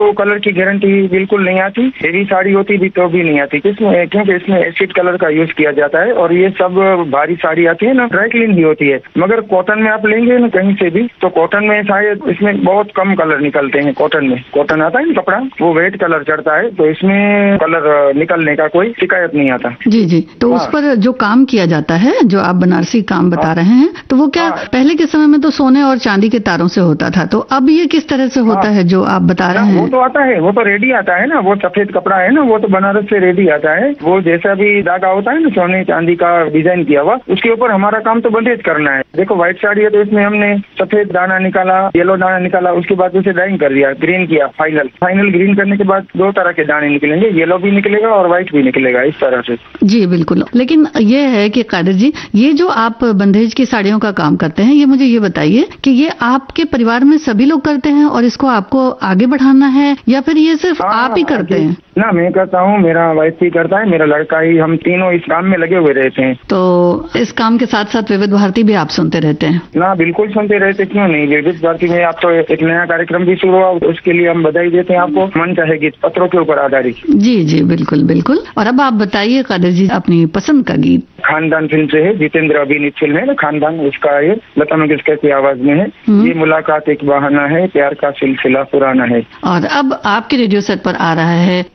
तो कलर की गारंटी बिल्कुल नहीं आती। हेवी साड़ी होती भी तो भी नहीं आती। किसमें? क्योंकि इसमें एसिड कलर का यूज किया जाता है और ये सब भारी साड़ी आती है ना, ड्राई क्लीन भी होती है। मगर कॉटन में आप लेंगे ना कहीं से भी, तो कॉटन में शायद इसमें बहुत कम कलर निकलते हैं। कॉटन में, कॉटन आता है ना कपड़ा, वो वेट कलर चढ़ता है, तो इसमें कलर निकलने का कोई शिकायत नहीं आता। जी जी। तो उस पर जो काम किया जाता है, जो आप बनारसी काम बता रहे हैं, तो वो क्या पहले के समय में तो सोने और चांदी के तारों से होता था, तो अब ये किस तरह से होता है जो आप बता रहे हैं? वो तो आता है, वो तो रेडी आता है ना, वो सफेद कपड़ा है ना, वो तो बनारस से रेडी आता है। वो जैसा भी धागा होता है ना सोने चांदी का डिजाइन किया हुआ, उसके ऊपर हमारा काम तो बंधेज करना है। देखो व्हाइट साड़ी है तो इसमें हमने सफेद दाना निकाला, येलो दाना निकाला, उसके बाद उसे डाइंग कर दिया, ग्रीन किया, फाइनल ग्रीन करने के बाद 2 तरह के दाने निकलेंगे, येलो भी निकलेगा और व्हाइट भी निकलेगा, इस तरह से। जी बिल्कुल। लेकिन ये है कि कादिर जी, ये जो आप बंधेज की साड़ियों का काम करते हैं, ये मुझे ये बताइए कि ये आपके परिवार में सभी लोग करते हैं और इसको आपको आगे बढ़ाना है, या फिर ये सिर्फ आप ही करते हैं? ना, मैं करता हूँ, मेरा वाइफ भी करता है, मेरा लड़का ही, हम तीनों इस काम में लगे हुए रहते हैं। तो इस काम के साथ साथ विविध भारती भी आप सुनते रहते हैं? ना, बिल्कुल सुनते रहते, क्यों नहीं। विविध भारती में आप तो एक नया कार्यक्रम भी शुरू हुआ, उसके लिए हम बधाई देते हैं आपको। मन चाहे गीत, पत्रों के ऊपर आधारित। जी जी बिल्कुल बिल्कुल। और अब आप बताइए कादिर जी अपनी पसंद का गीत। खानदान फिल्म से है, जितेंद्र अभिनीत फिल्म है ना खानदान, उसका ये लता मंगेशकर की आवाज में है। ये मुलाकात एक बहाना है, प्यार का सिलसिला पुराना है। और अब आपके रेडियो सेट पर आ रहा है